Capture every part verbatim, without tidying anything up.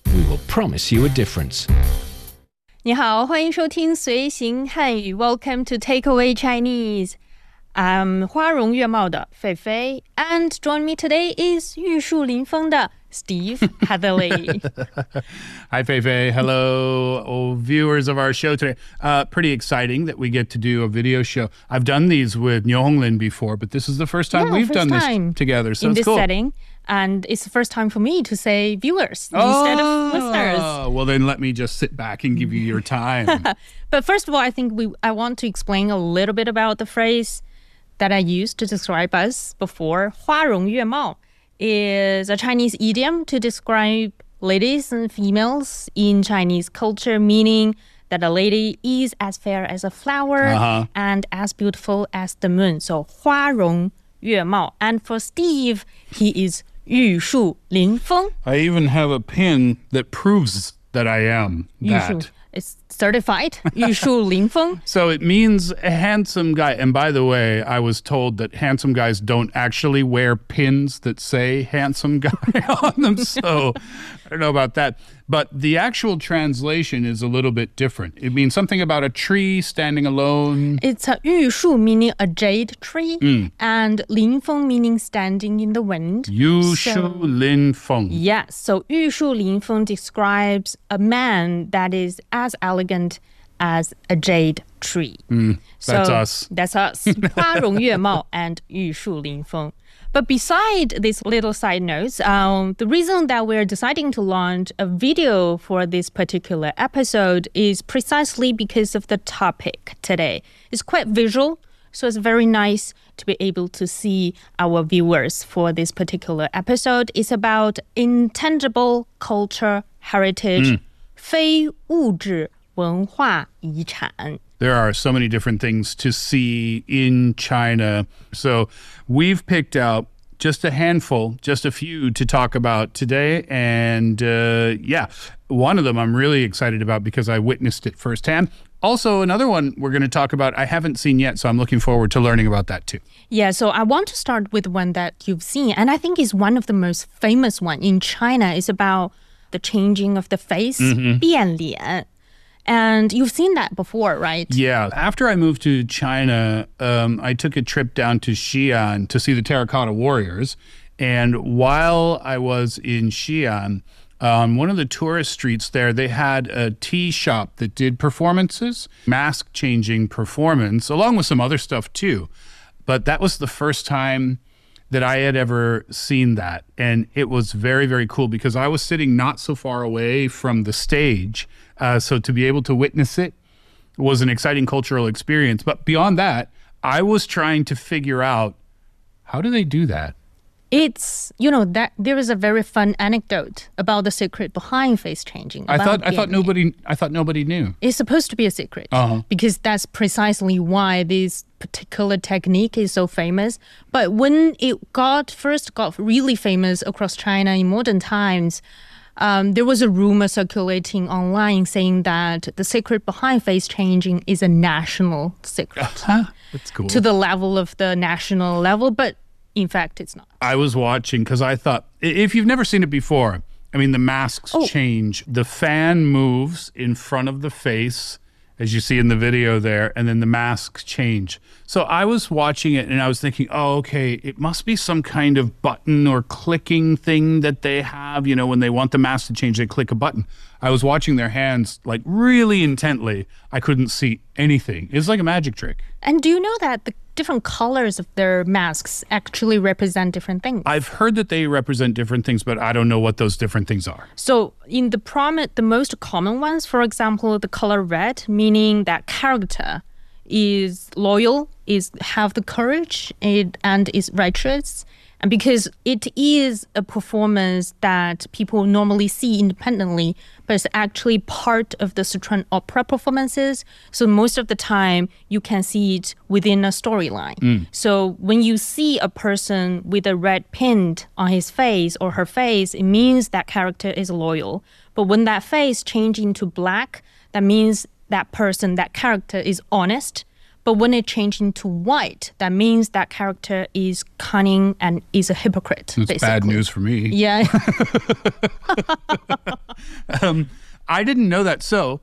We will promise you a difference. 你好，欢迎收听随行汉语 Welcome to Takeaway Chinese. I'm 花容月貌的菲菲 and join me today is 玉树临风的 Steve Hatherley. Hi, Feifei. Hello, oh, viewers of our show today. Uh, pretty exciting that we get to do a video show. I've done these with Niu Honglin before, but this is the first time Yeah, we've first done time this together. So in it's this cool. setting. And it's the first time for me to say viewers oh, instead of listeners. Well, then let me just sit back and give you your time. But first of all, I think we I want to explain a little bit about the phrase that I used to describe us before. 花容月貌 is a Chinese idiom to describe ladies and females in Chinese culture, meaning that a lady is as fair as a flower uh-huh. and as beautiful as the moon. So 花容月貌. And for Steve, he is 玉树临风. I even have a pin that proves that I am that. It's certified 玉树临风. So it means a handsome guy. And by the way, I was told that handsome guys don't actually wear pins that say handsome guy on them. So I don't know about that. But the actual translation is a little bit different. It means something about a tree standing alone. It's a 玉树 meaning a jade tree, mm. and 临风 meaning standing in the wind. 玉树临风. Yes, so 玉树临风 describes a man that is as elegant as a jade tree. Mm, that's so, us. That's us. 花容月貌 and 玉树临风. But beside these little side notes, um, the reason that we're deciding to launch a video for this particular episode is precisely because of the topic today. It's quite visual, so it's very nice to be able to see our viewers for this particular episode. It's about intangible culture heritage, mm. 非物质文化遗产. There are so many different things to see in China. So we've picked out just a handful, just a few to talk about today. And uh, yeah, one of them I'm really excited about because I witnessed it firsthand. Also, another one we're going to talk about I haven't seen yet, so I'm looking forward to learning about that too. Yeah, so I want to start with one that you've seen, and I think is one of the most famous one in China. It's about the changing of the face, mm-hmm. 变脸. And you've seen that before, right? Yeah. After I moved to China, um, I took a trip down to Xi'an to see the Terracotta Warriors. And while I was in Xi'an, on um, one of the tourist streets there, they had a tea shop that did performances, mask-changing performance, along with some other stuff too. But that was the first time that I had ever seen that. And it was very, very cool because I was sitting not so far away from the stage. Uh, so to be able to witness it was an exciting cultural experience. But beyond that, I was trying to figure out, how do they do that? It's, you know, that there is a very fun anecdote about the secret behind face changing. I thought I thought nobody I thought nobody knew. It's supposed to be a secret uh-huh. because that's precisely why this particular technique is so famous. But when it got first got really famous across China in modern times, um, there was a rumor circulating online saying that the secret behind face changing is a national secret. That's cool. To the level of the national level, but in fact, it's not. I was watching because I thought, if you've never seen it before, I mean, the masks oh. change. The fan moves in front of the face, as you see in the video there, and then the masks change. So I was watching it and I was thinking, oh, okay, it must be some kind of button or clicking thing that they have. You know, when they want the mask to change, they click a button. I was watching their hands like really intently. I couldn't see anything. It's like a magic trick. And do you know that the different colors of their masks actually represent different things? I've heard that they represent different things, but I don't know what those different things are. So in the prom- the most common ones, for example, the color red, meaning that character is loyal, is have the courage, it, and is righteous. And because it is a performance that people normally see independently, but it's actually part of the Sichuan opera performances. So most of the time, you can see it within a storyline. Mm. So when you see a person with a red pin on his face or her face, it means that character is loyal. But when that face changes into black, that means that person, that character is honest. But when it changes into white, that means that character is cunning and is a hypocrite. It's basically. bad news for me. Yeah. um, I didn't know that. So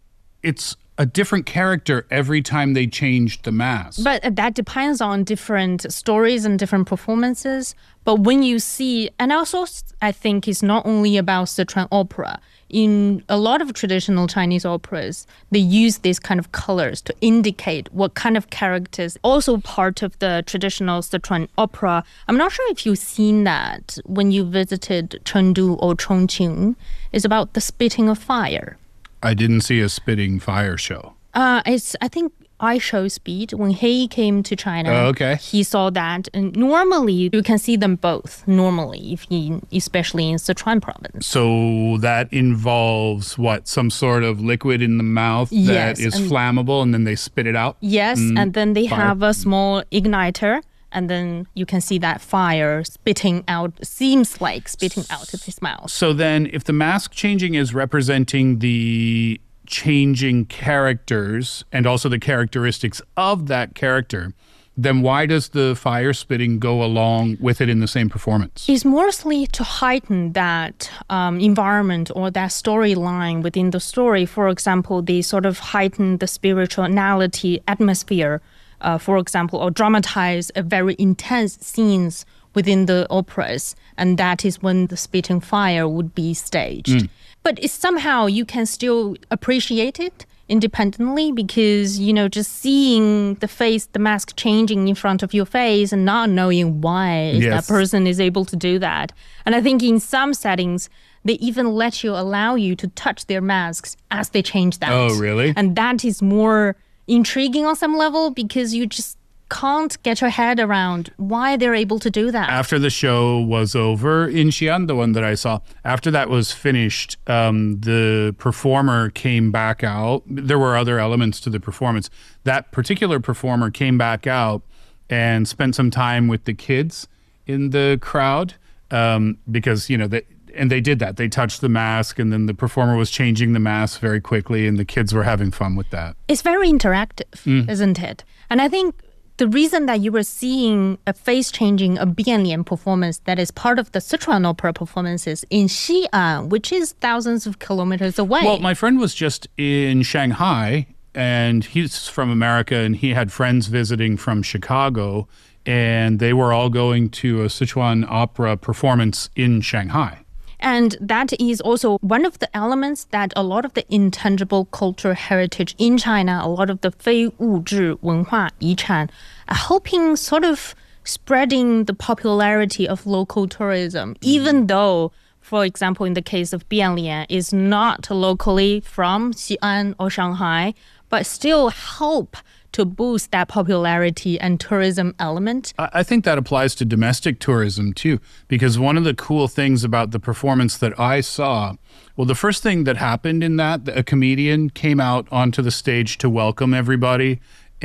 it's a different character every time they changed the mask. But that depends on different stories and different performances. But when you see, and also I think it's not only about Sichuan opera. In a lot of traditional Chinese operas, they use these kind of colors to indicate what kind of characters. Also part of the traditional Sichuan opera. I'm not sure if you've seen that when you visited Chengdu or Chongqing. It's about the spitting of fire. I didn't see a spitting fire show. Uh, it's I think I Show Speed. When he came to China, Oh, okay. he saw that. And normally, you can see them both. Normally, if you, especially in Sichuan province. So that involves what? Some sort of liquid in the mouth Yes, that is and- flammable, and then they spit it out. Yes, and then they fire. have a small igniter, and then you can see that fire spitting out. Seems like spitting out of his mouth. So then, if the mask changing is representing the changing characters and also the characteristics of that character, then why does the fire spitting go along with it in the same performance? It's mostly to heighten that um, environment or that storyline within the story. For example, they sort of heighten the spirituality atmosphere, uh, for example, or dramatize a very intense scenes within the operas. And that is when the spitting fire would be staged. But it's somehow you can still appreciate it independently because, you know, just seeing the face, the mask changing in front of your face and not knowing why Yes. that person is able to do that. And I think in some settings, they even let you, allow you to touch their masks as they change that. Oh, really? And that is more intriguing on some level because you just can't get your head around why they're able to do that. After the show was over in Xi'an, the one that I saw, after that was finished, um, the performer came back out. There were other elements to the performance. That particular performer came back out and spent some time with the kids in the crowd um, because, you know, they, and they did that. They touched the mask, and then the performer was changing the mask very quickly, and the kids were having fun with that. It's very interactive, isn't it? And I think the reason that you were seeing a face changing, a Bianlian performance that is part of the Sichuan opera performances in Xi'an, which is thousands of kilometers away. Well, my friend was just in Shanghai, and he's from America, and he had friends visiting from Chicago, and they were all going to a Sichuan opera performance in Shanghai. And that is also one of the elements that a lot of the intangible cultural heritage in China, a lot of the 非物质文化遗产, are helping sort of spreading the popularity of local tourism, even though, for example, in the case of Bianlian, is not locally from Xi'an or Shanghai, but still help to boost that popularity and tourism element. I I think that applies to domestic tourism too, because one of the cool things about the performance that I saw, well, the first thing that happened in that, a comedian came out onto the stage to welcome everybody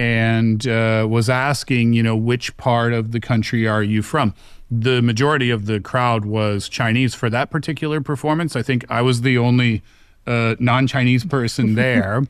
and uh, was asking, you know, which part of the country are you from? The majority of the crowd was Chinese for that particular performance. I think I was the only uh, non-Chinese person there.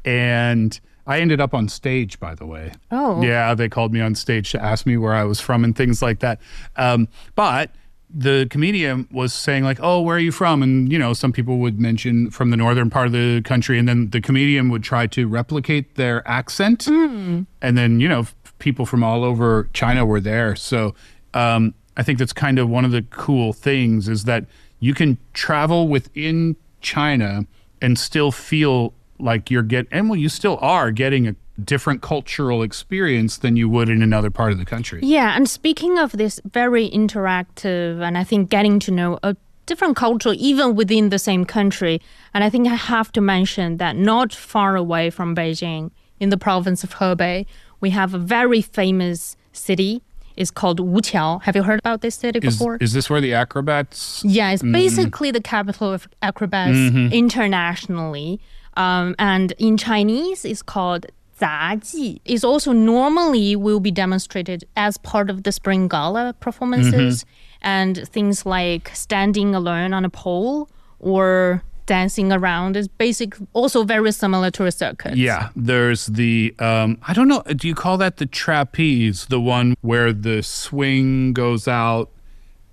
And I ended up on stage, by the way. Oh. Yeah, they called me on stage to ask me where I was from and things like that. Um, but the comedian was saying like, oh, where are you from? And, you know, some people would mention from the northern part of the country. And then the comedian would try to replicate their accent. Mm. And then, you know, people from all over China were there. So um, I think that's kind of one of the cool things is that you can travel within China and still feel like you're getting, and well, you still are getting a different cultural experience than you would in another part of the country. Yeah, and speaking of this very interactive, and I think getting to know a different culture even within the same country, and I think I have to mention that not far away from Beijing, in the province of Hebei, we have a very famous city. It's called Wuqiao. Have you heard about this city Is, before? is this where the acrobats? Yeah, it's basically the capital of acrobats internationally. Um, and in Chinese, it's called 杂技. It's also normally will be demonstrated as part of the Spring Gala performances and things like standing alone on a pole or dancing around is basic, also very similar to a circus. Yeah, there's the, um, I don't know, do you call that the trapeze? The one where the swing goes out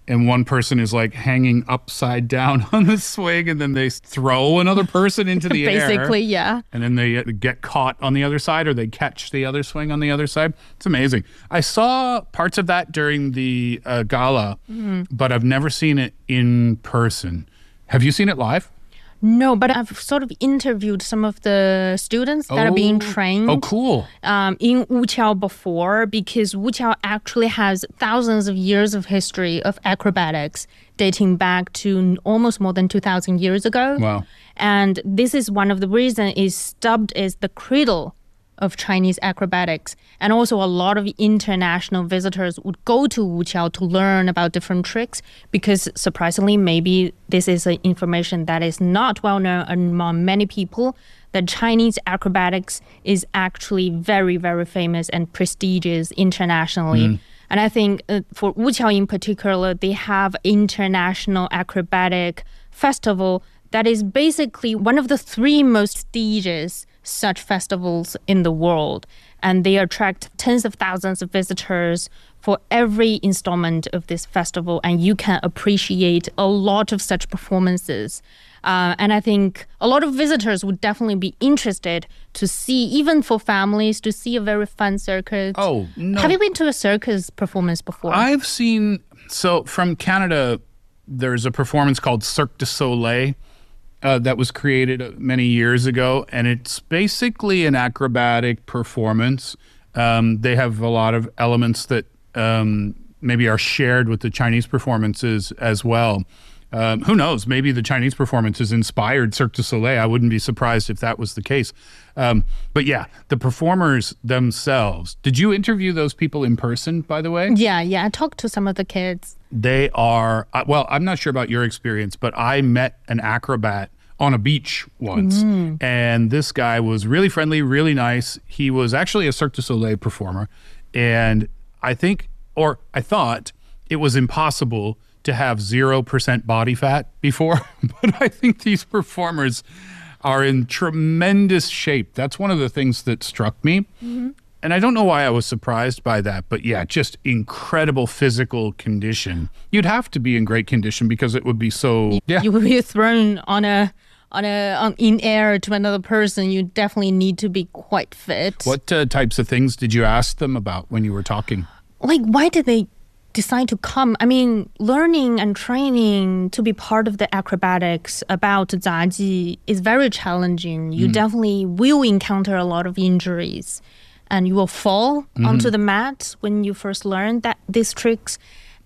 and one person is like hanging upside down on the swing, and then they throw another person into the air. Basically, yeah. And then they get caught on the other side, or they catch the other swing on the other side. It's amazing. I saw parts of that during the uh, gala, mm-hmm. but I've never seen it in person. Have you seen it live? No, but I've sort of interviewed some of the students that oh. are being trained. Oh, cool. Um, in Wuqiao before, because Wuqiao actually has thousands of years of history of acrobatics dating back to almost more than two thousand years ago. Wow. And this is one of the reasons it's dubbed as the cradle of Chinese acrobatics. And also a lot of international visitors would go to Wuqiao to learn about different tricks because surprisingly, maybe this is an information that is not well known among many people, that Chinese acrobatics is actually very, very famous and prestigious internationally. Mm. And I think uh, for Wuqiao in particular, they have international acrobatic festival that is basically one of the three most prestigious such festivals in the world. And they attract tens of thousands of visitors for every installment of this festival. And you can appreciate a lot of such performances. Uh, and I think a lot of visitors would definitely be interested to see, even for families, to see a very fun circus. Oh, no. Have you been to a circus performance before? I've seen, so from Canada, there's a performance called Cirque du Soleil. Uh, that was created many years ago, and it's basically an acrobatic performance. Um, they have a lot of elements that um, maybe are shared with the Chinese performances as well. Um, who knows? Maybe the Chinese performances inspired Cirque du Soleil. I wouldn't be surprised if that was the case. Um, but yeah, the performers themselves. Did you interview those people in person, by the way? Yeah, yeah. I talked to some of the kids. They are, uh, well, I'm not sure about your experience, but I met an acrobat on a beach once. Mm. And this guy was really friendly, really nice. He was actually a Cirque du Soleil performer. And I think, or I thought, it was impossible to have zero percent body fat before. But I think these performers are in tremendous shape. That's one of the things that struck me. Mm-hmm. And I don't know why I was surprised by that, but yeah, just incredible physical condition. You'd have to be in great condition because it would be so... Yeah. You would be thrown on a... On a on, in air to another person, you definitely need to be quite fit. What uh, types of things did you ask them about when you were talking? Like, why did they decide to come? I mean, learning and training to be part of the acrobatics about Zaji is very challenging. You mm. definitely will encounter a lot of injuries, and you will fall mm-hmm. onto the mat when you first learn that these tricks.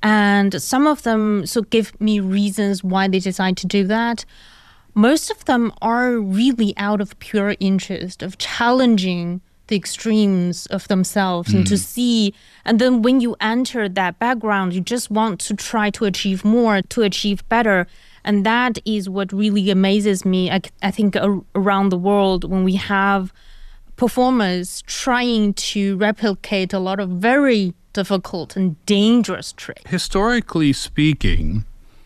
And some of them so give me reasons why they decide to do that. Most of them are really out of pure interest of challenging the extremes of themselves mm. and to see. And then when you enter that background, you just want to try to achieve more, to achieve better. And that is what really amazes me, I, I think, uh, around the world when we have performers trying to replicate a lot of very difficult and dangerous tricks. Historically speaking,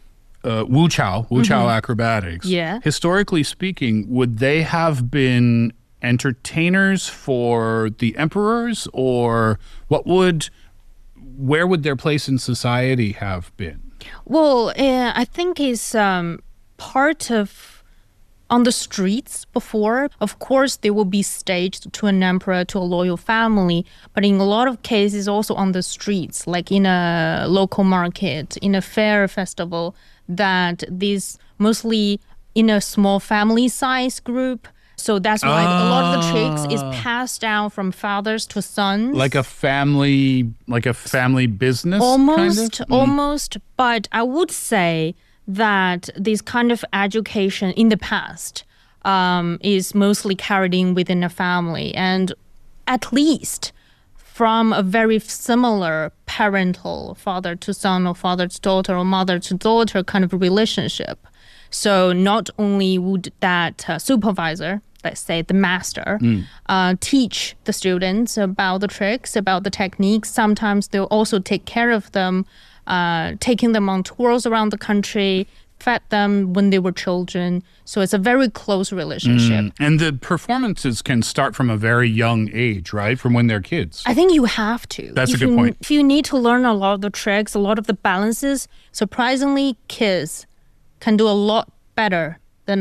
Uh, Wuqiao, Wuqiao mm-hmm. acrobatics. Yeah. Historically speaking, would they have been entertainers for the emperors, or what would, where would their place in society have been? Well, uh, I think it's um, part of on the streets before. Of course, they will be staged to an emperor, to a loyal family, but in a lot of cases also on the streets, like in a local market, in a fair festival, that these mostly in a small family size group. So that's why ah. a lot of the tricks is passed down from fathers to sons. Like a family, like a family business? Almost, kind of? almost. Mm. But I would say that this kind of education in the past um, is mostly carried in within a family. And at least from a very similar parental father to son or father to daughter or mother to daughter kind of relationship. So not only would that uh, supervisor, let's say the master, mm. uh, teach the students about the tricks, about the techniques. Sometimes they'll also take care of them, uh, taking them on tours around the country, fed them when they were children. So it's a very close relationship. Mm. And the performances can start from a very young age, right? From when they're kids. I think you have to. That's if a good you, point. If you need to learn a lot of the tricks, a lot of the balances, surprisingly, kids can do a lot better